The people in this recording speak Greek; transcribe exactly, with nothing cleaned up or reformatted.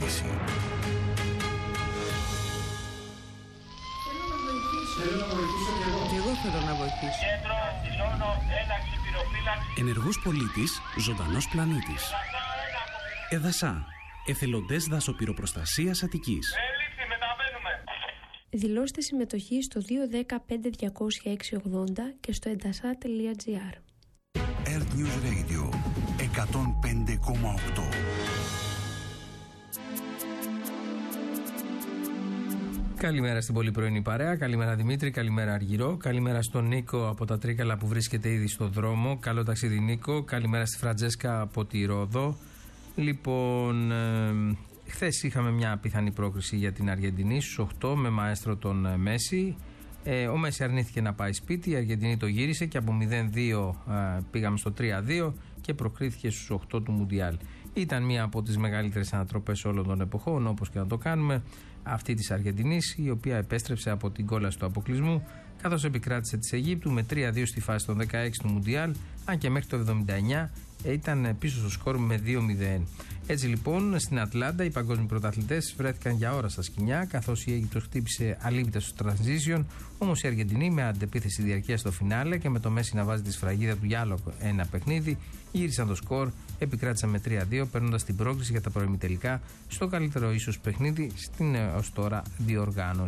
συζήτηση. Θέλω να βοηθήσω και εγώ. Και εγώ θέλω να βοηθήσω. Κέντρο δηλώνω ένταξη πυροφύλαξη. Ενεργός πολίτης, ζωντανός πλανήτης. Εδασά. Εθελοντές δασοπυροπροστασίας Αττικής. Έληξη, μεταβαίνουμε. Δηλώστε συμμετοχή στο δύο ένα μηδέν πέντε διακόσια έξι ογδόντα και στο εντασά τελεία τζι άρ. Earth News Radio εκατόν πέντε κόμμα οκτώ. Καλημέρα στην πολύ πρωινή παρέα. Καλημέρα Δημήτρη, καλημέρα Αργυρό. Καλημέρα στον Νίκο από τα Τρίκαλα που βρίσκεται ήδη στο δρόμο. Καλό ταξίδι Νίκο. Καλημέρα στη Φραντζέσκα από τη Ρόδο. Λοιπόν, ε, χθες είχαμε μια πιθανή πρόκριση για την Αργεντινή στους οκτώ με μαέστρο τον Μέση. Ε, ο Μέση αρνήθηκε να πάει σπίτι, η Αργεντινή το γύρισε και από μηδέν δύο ε, πήγαμε στο τρία δύο και προκρίθηκε στους οκτώ του Μουντιάλ. Ήταν μία από τις μεγαλύτερες ανατροπές όλων των εποχών, όπως και να το κάνουμε, αυτή της Αργεντινής, η οποία επέστρεψε από την κόλαση του αποκλεισμού, καθώς επικράτησε της Αιγύπτου με τρία δύο στη φάση των δεκαέξι του Μουντιάλ, αν και μέχρι το εβδομήντα εννιά ήταν πίσω στο σκορ με δύο μηδέν. Έτσι λοιπόν στην Ατλάντα οι παγκόσμιοι πρωταθλητές βρέθηκαν για ώρα στα σκοινιά, καθώς η Αίγυπτος χτύπησε αλήβητα στο transition, όμως η Αργεντινή με αντεπίθεση διαρκεία στο φινάλε και με το Μέση να βάζει τη σφραγίδα του για άλλο ένα παιχνίδι, γύρισαν το σκορ, επικράτησαν με τρία δύο, παίρνοντας την πρόκριση για τα προημιτελικά στο καλύτερο ίσως παιχνίδι στην ως τώρα διοργάνωση.